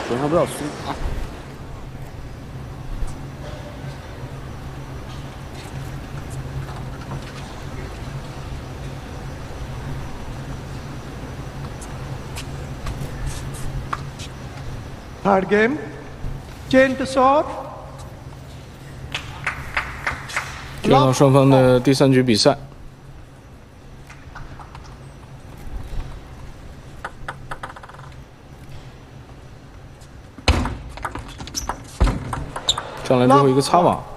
手上不要输啊！ Third game, chain to sword. 进入到双方的第3局比赛。上来之后一个擦网。